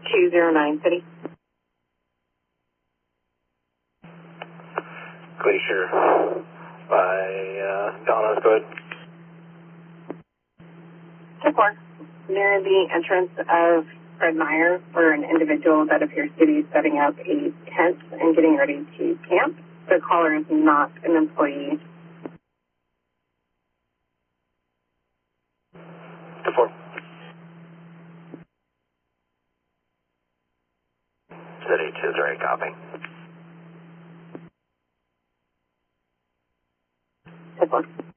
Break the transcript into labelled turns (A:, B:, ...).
A: 209 City.
B: Glacier by Donna's, go ahead.
A: 10-4. Near the entrance of Fred Meyer for an individual that appears to be setting up a tent and getting ready to camp. The caller is not an employee.
B: 10-4. City 2-3, copy.
A: 10-4.